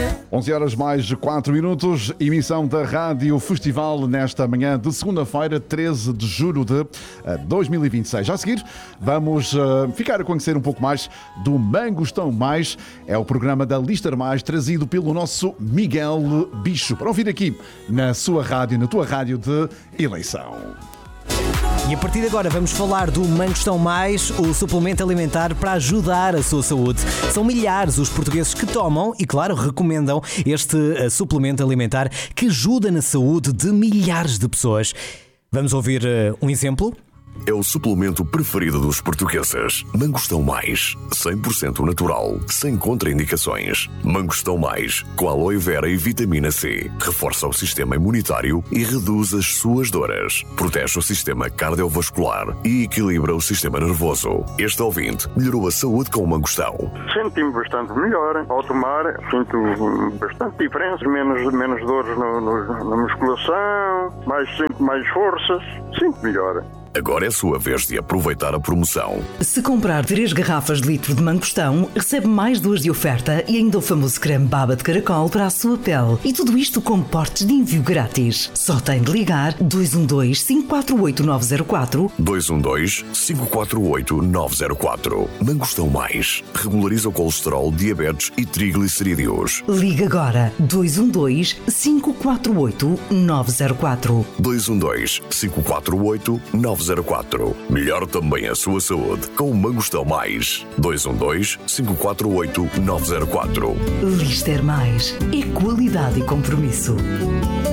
11 horas mais 4 minutos, emissão da Rádio Festival nesta manhã de segunda-feira, 13 de julho de 2026. A seguir, vamos ficar a conhecer um pouco mais do Mangostão Mais. É o programa da Lister Mais, trazido pelo nosso Miguel Bicho, para ouvir aqui na sua rádio, na tua rádio de eleição. E a partir de agora vamos falar do Mangostão Mais, o suplemento alimentar para ajudar a sua saúde. São milhares os portugueses que tomam e, claro, recomendam este suplemento alimentar que ajuda na saúde de milhares de pessoas. Vamos ouvir um exemplo? É o suplemento preferido dos portugueses. Mangostão Mais, 100% natural, sem contraindicações. Mangostão Mais, com aloe vera e vitamina C. Reforça o sistema imunitário e reduz as suas dores. Protege o sistema cardiovascular e equilibra o sistema nervoso. Este ouvinte melhorou a saúde com o Mangostão. Senti-me bastante melhor. Ao tomar, sinto bastante diferença. Menos dores na musculação, sinto mais forças. Sinto melhor. Agora é a sua vez de aproveitar a promoção. Se comprar 3 garrafas de litro de Mangostão, recebe mais 2 de oferta e ainda o famoso creme baba de caracol para a sua pele. E tudo isto com portes de envio grátis. Só tem de ligar 212-548-904. 212-548-904. Mangostão Mais. Regulariza o colesterol, diabetes e triglicerídeos. Liga agora 212-548-904. 212-548-904. Melhor também a sua saúde com o Mangostão Mais. 212-548-904. Lister Mais. É qualidade e compromisso.